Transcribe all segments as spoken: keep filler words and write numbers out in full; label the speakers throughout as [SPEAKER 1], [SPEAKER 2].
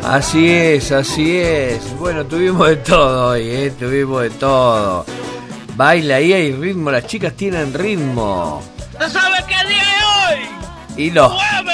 [SPEAKER 1] Así es, así es. Bueno, tuvimos de todo hoy, ¿eh? Tuvimos de todo. Baila ahí, hay ritmo, las chicas tienen ritmo.
[SPEAKER 2] ¿No sabes qué día es hoy?
[SPEAKER 1] Y no.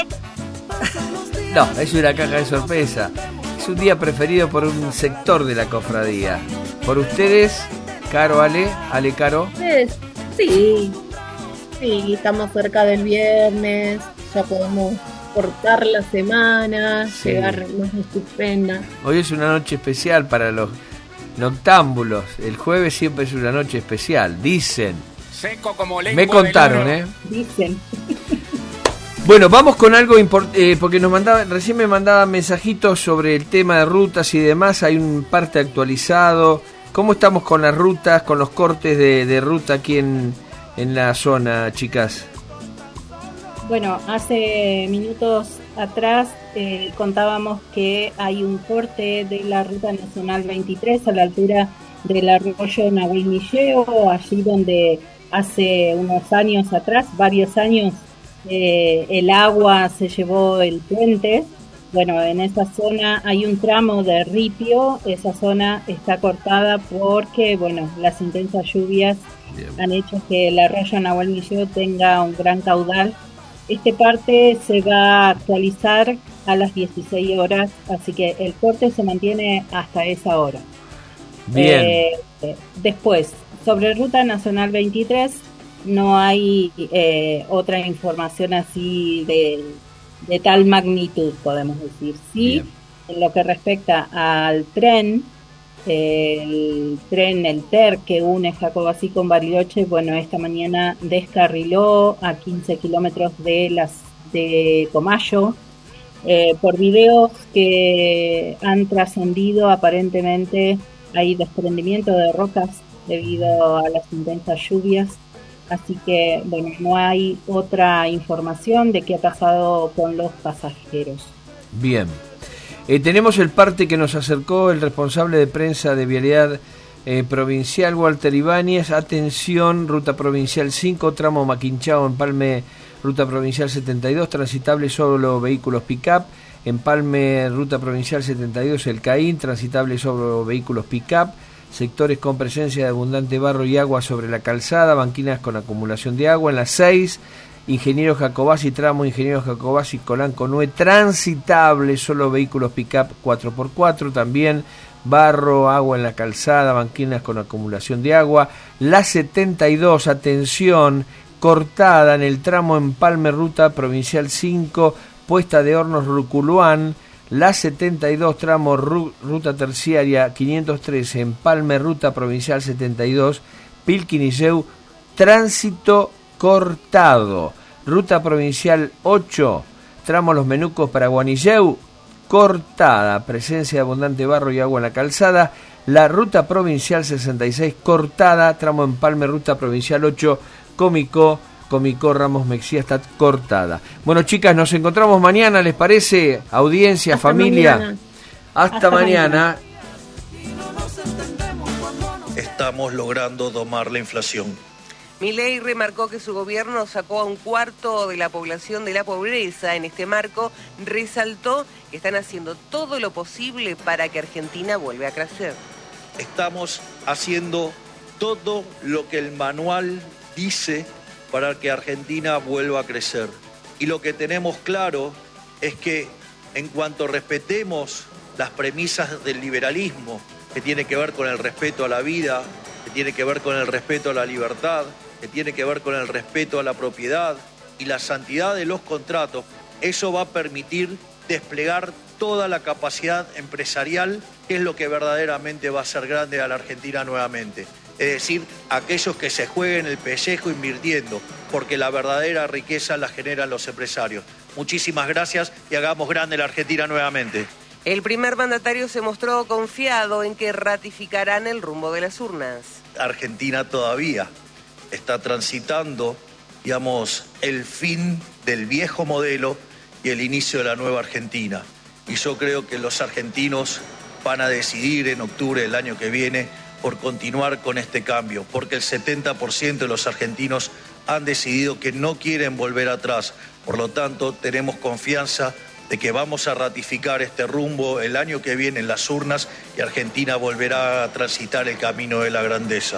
[SPEAKER 1] No, es una caja de sorpresa. Es un día preferido por un sector de la cofradía. Por ustedes, Caro, Ale, Ale, Caro.
[SPEAKER 3] Sí, sí, estamos cerca del viernes, ya podemos cortar la semana, sí. Llegar más estupenda.
[SPEAKER 1] Hoy es una noche especial para los noctámbulos. El jueves siempre es una noche especial, dicen.
[SPEAKER 2] Seco como lengua.
[SPEAKER 1] Me contaron, ¿eh?
[SPEAKER 3] Dicen.
[SPEAKER 1] Bueno, vamos con algo importante, eh, porque nos mandaban, recién me mandaban mensajitos sobre el tema de rutas y demás. Hay un parte actualizado. ¿Cómo estamos con las rutas, con los cortes de, de ruta aquí en, en la zona, chicas?
[SPEAKER 3] Bueno, hace minutos atrás eh, contábamos que hay un corte de la Ruta Nacional veintitrés a la altura del arroyo Nahuel Milleo, allí donde hace unos años atrás, varios años, eh, el agua se llevó el puente. Bueno, en esa zona hay un tramo de ripio, esa zona está cortada porque, bueno, las intensas lluvias Bien. han hecho que el arroyo Nahuel Milleo tenga un gran caudal. Este parte se va a actualizar a las dieciséis horas, así que el corte se mantiene hasta esa hora.
[SPEAKER 1] Bien.
[SPEAKER 3] Eh, después, sobre Ruta Nacional veintitrés, no hay eh, otra información así de, de tal magnitud, podemos decir. Sí, Bien. En lo que respecta al tren, el tren, el T E R que une Jacobací con Bariloche, bueno, esta mañana descarriló a quince kilómetros de las de Comayo. Eh, por videos que han trascendido, aparentemente hay desprendimiento de rocas debido a las intensas lluvias, así que bueno, no hay otra información de qué ha pasado con los pasajeros.
[SPEAKER 1] Bien. Eh, tenemos el parte que nos acercó el responsable de prensa de Vialidad eh, Provincial, Walter Ibáñez. Atención, Ruta Provincial cinco, tramo Maquinchao, Empalme, Ruta Provincial setenta y dos, transitable solo vehículos pick-up. Empalme, Ruta Provincial setenta y dos, El Caín, transitable solo vehículos pick-up. Sectores con presencia de abundante barro y agua sobre la calzada, banquinas con acumulación de agua. En las seis, Ingeniero Jacobací, tramo Ingeniero Jacobací, Colanco Nue, transitable, solo vehículos pick-up cuatro por cuatro, también barro, agua en la calzada, banquinas con acumulación de agua. La setenta y dos, atención, cortada en el tramo Empalme, Ruta Provincial cinco, Puesta de Hornos, Ruculuán. La setenta y dos, tramo Ru, Ruta Terciaria quinientos trece, Empalme, Ruta Provincial setenta y dos, Pilquinilleu, tránsito cortado. Ruta Provincial ocho, tramo Los Menucos para Guanilleu, cortada, presencia de abundante barro y agua en la calzada. La Ruta Provincial sesenta y seis, cortada, tramo Empalme, Ruta Provincial ocho, Comicó, Comicó Ramos Mexía, está cortada. Bueno, chicas, nos encontramos mañana, ¿les parece? Audiencia, Hasta familia. Mañana. Hasta, Hasta mañana.
[SPEAKER 4] mañana. Estamos logrando domar la inflación.
[SPEAKER 5] Milei remarcó que su gobierno sacó a un cuarto de la población de la pobreza. En este marco, resaltó que están haciendo todo lo posible para que Argentina vuelva a crecer.
[SPEAKER 4] Estamos haciendo todo lo que el manual dice para que Argentina vuelva a crecer. Y lo que tenemos claro es que en cuanto respetemos las premisas del liberalismo, que tiene que ver con el respeto a la vida, que tiene que ver con el respeto a la libertad, que tiene que ver con el respeto a la propiedad y la santidad de los contratos, eso va a permitir desplegar toda la capacidad empresarial, que es lo que verdaderamente va a hacer grande a la Argentina nuevamente. Es decir, aquellos que se jueguen el pellejo invirtiendo, porque la verdadera riqueza la generan los empresarios. Muchísimas gracias y hagamos grande la Argentina nuevamente.
[SPEAKER 5] El primer mandatario se mostró confiado en que ratificarán el rumbo de las urnas.
[SPEAKER 4] Argentina todavía está transitando, digamos, el fin del viejo modelo y el inicio de la nueva Argentina. Y yo creo que los argentinos van a decidir en octubre del año que viene por continuar con este cambio, porque el setenta por ciento de los argentinos han decidido que no quieren volver atrás. Por lo tanto, tenemos confianza de que vamos a ratificar este rumbo el año que viene en las urnas y Argentina volverá a transitar el camino de la grandeza.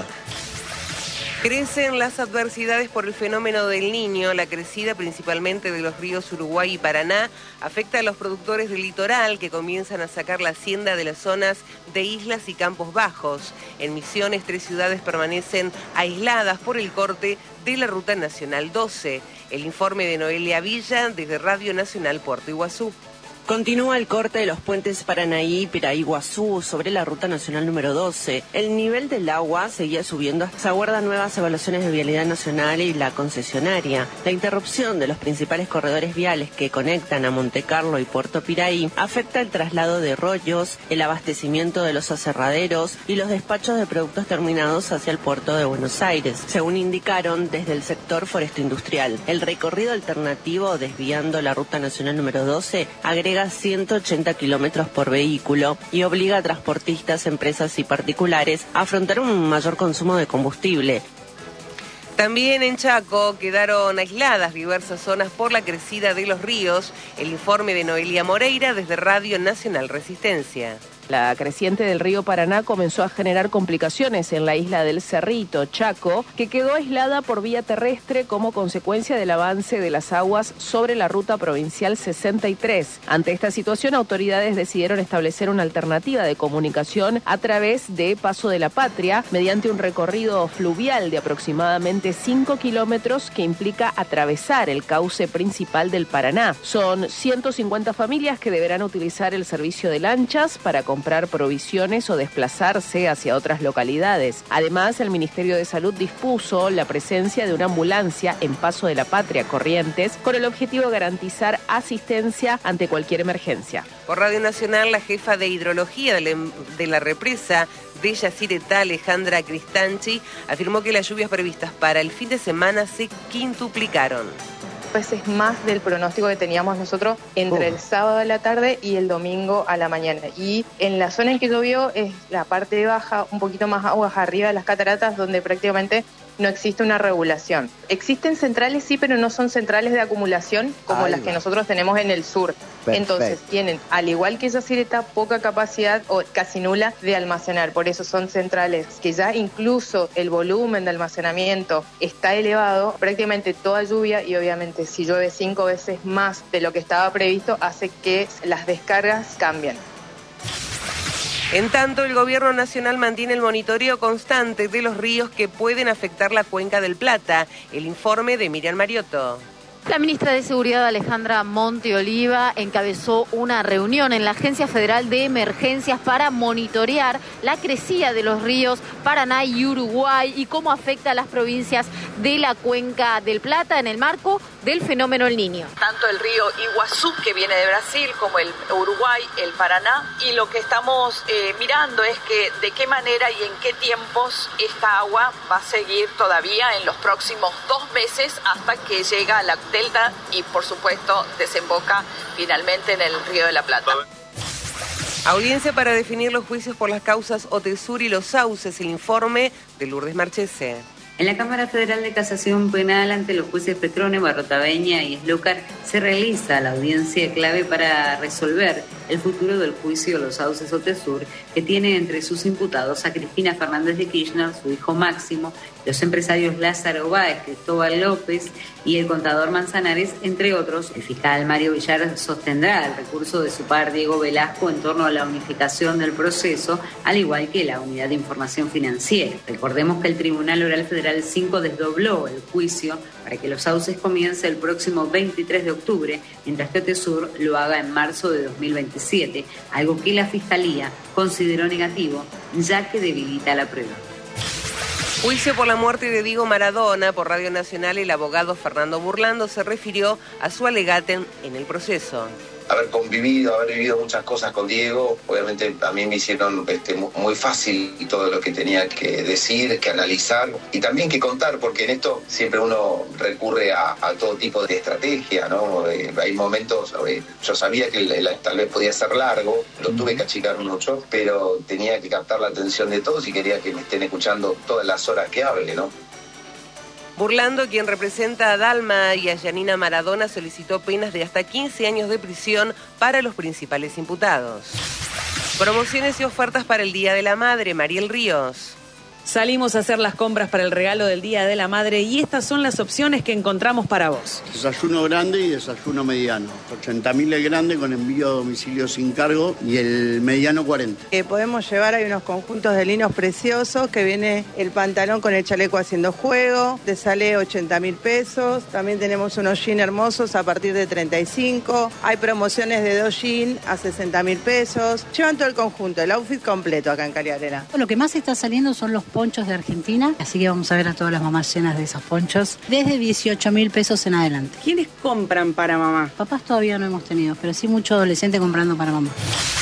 [SPEAKER 5] Crecen las adversidades por el fenómeno del Niño. La crecida principalmente de los ríos Uruguay y Paraná afecta a los productores del litoral que comienzan a sacar la hacienda de las zonas de islas y campos bajos. En Misiones, tres ciudades permanecen aisladas por el corte de la Ruta Nacional doce. El informe de Noelia Villa desde Radio Nacional Puerto Iguazú.
[SPEAKER 6] Continúa el corte de los puentes Paranaí y Piraí-Iguazú sobre la Ruta Nacional número doce. El nivel del agua seguía subiendo. Se aguardan nuevas evaluaciones de vialidad nacional y la concesionaria. La interrupción de los principales corredores viales que conectan a Montecarlo y Puerto Piraí afecta el traslado de rollos, el abastecimiento de los aserraderos y los despachos de productos terminados hacia el puerto de Buenos Aires, según indicaron desde el sector foresto industrial. El recorrido alternativo desviando la Ruta Nacional número doce agrega ciento ochenta kilómetros por vehículo y obliga a transportistas, empresas y particulares a afrontar un mayor consumo de combustible.
[SPEAKER 5] También en Chaco quedaron aisladas diversas zonas por la crecida de los ríos. El informe de Noelia Moreira desde Radio Nacional Resistencia.
[SPEAKER 7] La creciente del río Paraná comenzó a generar complicaciones en la isla del Cerrito, Chaco, que quedó aislada por vía terrestre como consecuencia del avance de las aguas sobre la ruta provincial sesenta y tres. Ante esta situación, autoridades decidieron establecer una alternativa de comunicación a través de Paso de la Patria, mediante un recorrido fluvial de aproximadamente cinco kilómetros que implica atravesar el cauce principal del Paraná. Son ciento cincuenta familias que deberán utilizar el servicio de lanchas para comprar provisiones o desplazarse hacia otras localidades. Además, el Ministerio de Salud dispuso la presencia de una ambulancia en Paso de la Patria, Corrientes, con el objetivo de garantizar asistencia ante cualquier emergencia.
[SPEAKER 5] Por Radio Nacional, la jefa de hidrología de la, de la represa de Yacyretá, Alejandra Cristanchi, afirmó que las lluvias previstas para el fin de semana se quintuplicaron.
[SPEAKER 8] Veces más del pronóstico que teníamos nosotros entre el sábado a la tarde y el domingo a la mañana. Y en la zona en que llovió es la parte baja, un poquito más aguas arriba de las cataratas, donde prácticamente no existe una regulación. Existen centrales, sí, pero no son centrales de acumulación como Ay, las que nosotros tenemos en el sur. Perfecto. Entonces tienen, al igual que Yacyretá, poca capacidad o casi nula de almacenar. Por eso son centrales que ya incluso el volumen de almacenamiento está elevado. Prácticamente toda lluvia, y obviamente si llueve cinco veces más de lo que estaba previsto, hace que las descargas cambien.
[SPEAKER 5] En tanto, el Gobierno Nacional mantiene el monitoreo constante de los ríos que pueden afectar la cuenca del Plata. El informe de Miriam Mariotto.
[SPEAKER 9] La ministra de Seguridad, Alejandra Monteoliva, encabezó una reunión en la Agencia Federal de Emergencias para monitorear la crecida de los ríos Paraná y Uruguay y cómo afecta a las provincias de la cuenca del Plata en el marco del fenómeno El Niño.
[SPEAKER 10] Tanto el río Iguazú, que viene de Brasil, como el Uruguay, el Paraná, y lo que estamos eh, mirando es que de qué manera y en qué tiempos esta agua va a seguir todavía en los próximos dos meses hasta que llega a la delta y, por supuesto, desemboca finalmente en el Río de la Plata.
[SPEAKER 5] Audiencia para definir los juicios por las causas Otesur y Los Sauces. El informe de Lourdes Marchese.
[SPEAKER 11] En la Cámara Federal de Casación Penal, ante los jueces Petrone, Barrotaveña y Slúcar, se realiza la audiencia clave para resolver el futuro del juicio Los Sauces Otesur, que tiene entre sus imputados a Cristina Fernández de Kirchner, su hijo Máximo, los empresarios Lázaro Báez, Cristóbal López y el contador Manzanares, entre otros. El fiscal Mario Villar sostendrá el recurso de su par Diego Velasco en torno a la unificación del proceso, al igual que la Unidad de Información Financiera. Recordemos que el Tribunal Oral Federal cinco desdobló el juicio para que Los Sauces comience el próximo veintitrés de octubre, mientras que Otesur lo haga en marzo de dos mil veintisiete, algo que la Fiscalía consideró negativo, ya que debilita la prueba.
[SPEAKER 5] Juicio por la muerte de Diego Maradona. Por Radio Nacional, el abogado Fernando Burlando se refirió a su alegato en el proceso.
[SPEAKER 12] Haber convivido, haber vivido muchas cosas con Diego, obviamente a mí me hicieron este, muy fácil todo lo que tenía que decir, que analizar y también que contar, porque en esto siempre uno recurre a, a todo tipo de estrategia, ¿no? Eh, hay momentos, eh, yo sabía que el, el, tal vez podía ser largo, lo tuve que achicar mucho, pero tenía que captar la atención de todos y quería que me estén escuchando todas las horas que hable, ¿no?
[SPEAKER 5] Burlando, quien representa a Dalma y a Yanina Maradona, solicitó penas de hasta quince años de prisión para los principales imputados. Promociones y ofertas para el Día de la Madre. Mariel Ríos.
[SPEAKER 13] Salimos a hacer las compras para el regalo del Día de la Madre y estas son las opciones que encontramos para vos.
[SPEAKER 14] Desayuno grande y desayuno mediano. ochenta mil el grande con envío a domicilio sin cargo y el mediano cuarenta.
[SPEAKER 15] Eh, podemos llevar, hay unos conjuntos de linos preciosos que viene el pantalón con el chaleco haciendo juego, te sale ochenta mil pesos. También tenemos unos jeans hermosos a partir de treinta y cinco. Hay promociones de dos jeans a sesenta mil pesos. Llevan todo el conjunto, el outfit completo acá en Cariarena.
[SPEAKER 16] Lo que más está saliendo son los ponchos de Argentina, así que vamos a ver a todas las mamás llenas de esos ponchos, desde dieciocho mil pesos en adelante.
[SPEAKER 13] ¿Quiénes compran para mamá?
[SPEAKER 16] Papás todavía no hemos tenido, pero sí mucho adolescente comprando para mamá.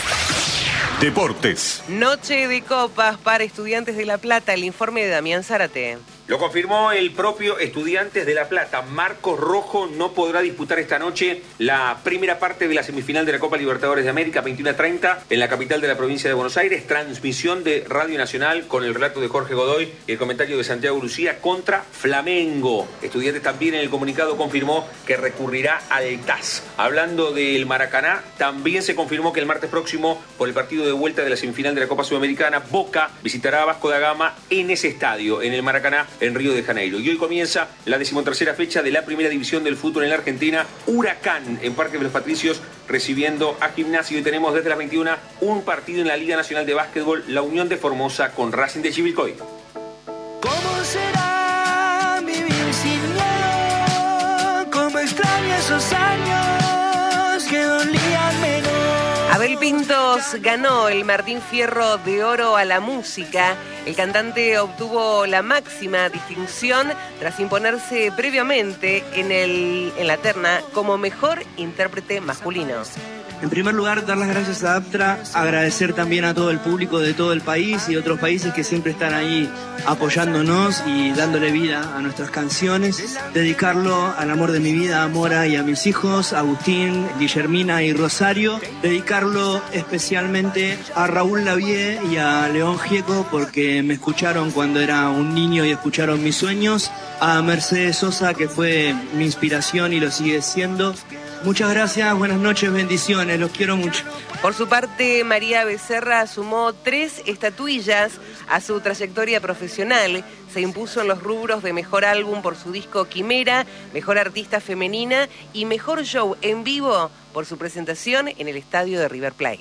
[SPEAKER 17] Deportes.
[SPEAKER 5] Noche de copas para Estudiantes de La Plata, el informe de Damián Zárate.
[SPEAKER 18] Lo confirmó el propio Estudiantes de La Plata. Marcos Rojo no podrá disputar esta noche la primera parte de la semifinal de la Copa Libertadores de América, veintiuno a treinta, en la capital de la provincia de Buenos Aires. Transmisión de Radio Nacional con el relato de Jorge Godoy y el comentario de Santiago Lucía contra Flamengo. Estudiantes también en el comunicado confirmó que recurrirá al T A S. Hablando del Maracaná, también se confirmó que el martes próximo, por el partido de vuelta de la semifinal de la Copa Sudamericana, Boca visitará a Vasco da Gama en ese estadio, en el Maracaná, en Río de Janeiro. Y hoy comienza la decimotercera fecha de la primera división del fútbol en la Argentina. Huracán en Parque de los Patricios recibiendo a Gimnasia. Y tenemos desde las veintiuna un partido en la Liga Nacional de Básquetbol, la Unión de Formosa con Racing de Chivilcoy.
[SPEAKER 19] ¿Cómo será vivir sin miedo? ¿Cómo extraño esos años que dolían menos?
[SPEAKER 5] Abel Pintos ganó el Martín Fierro de Oro a la música. El cantante obtuvo la máxima distinción tras imponerse previamente en, el, en la terna como mejor intérprete masculino.
[SPEAKER 20] En primer lugar, dar las gracias a APTRA, agradecer también a todo el público de todo el país y de otros países que siempre están ahí apoyándonos y dándole vida a nuestras canciones. Dedicarlo al amor de mi vida, a Mora y a mis hijos, Agustín, Guillermina y Rosario. Dedicarlo especialmente a Raúl Lavie y a León Gieco porque me escucharon cuando era un niño y escucharon mis sueños. A Mercedes Sosa, que fue mi inspiración y lo sigue siendo. Muchas gracias, buenas noches, bendiciones, los quiero mucho.
[SPEAKER 5] Por su parte, María Becerra sumó tres estatuillas a su trayectoria profesional. Se impuso en los rubros de Mejor Álbum por su disco Quimera, Mejor Artista Femenina y Mejor Show en Vivo por su presentación en el estadio de River Plate.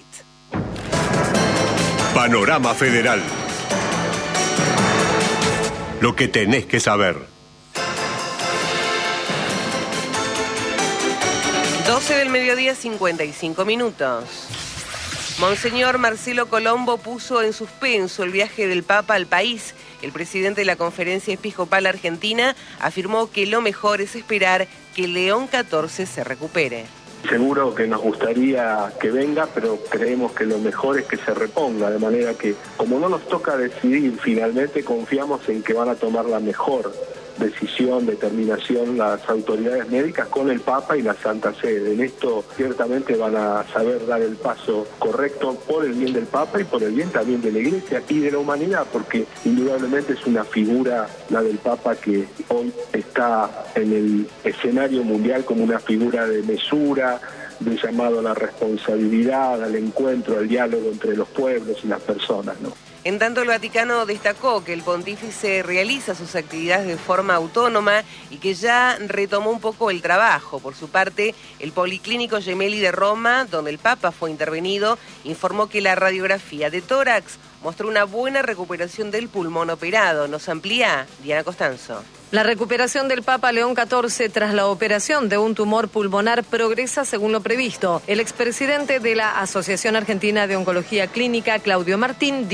[SPEAKER 17] Panorama Federal. Lo que tenés que saber.
[SPEAKER 5] doce del mediodía, cincuenta y cinco minutos. Monseñor Marcelo Colombo puso en suspenso el viaje del Papa al país. El presidente de la Conferencia Episcopal Argentina afirmó que lo mejor es esperar que León catorce se recupere.
[SPEAKER 21] Seguro que nos gustaría que venga, pero creemos que lo mejor es que se reponga, de manera que, como no nos toca decidir, finalmente confiamos en que van a tomar la mejor decisión, determinación las autoridades médicas con el Papa y la Santa Sede. En esto ciertamente van a saber dar el paso correcto por el bien del Papa y por el bien también de la Iglesia y de la humanidad, porque indudablemente es una figura, la del Papa, que hoy está en el escenario mundial como una figura de mesura, de llamado a la responsabilidad, al encuentro, al diálogo entre los pueblos y las personas, ¿no?
[SPEAKER 5] En tanto, el Vaticano destacó que el pontífice realiza sus actividades de forma autónoma y que ya retomó un poco el trabajo. Por su parte, el Policlínico Gemelli de Roma, donde el Papa fue intervenido, informó que la radiografía de tórax mostró una buena recuperación del pulmón operado. Nos amplía Diana Costanzo.
[SPEAKER 22] La recuperación del Papa León catorce tras la operación de un tumor pulmonar progresa según lo previsto. El expresidente de la Asociación Argentina de Oncología Clínica, Claudio Martín,